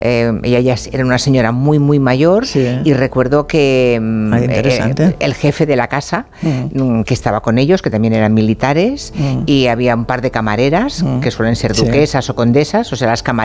ella ya era una señora muy, muy mayor, Sí. y recuerdo que interesante. el jefe de la casa, que estaba con ellos, que también eran militares, y había un par de camareras, que suelen ser Sí. duquesas o condesas, o sea, las camareras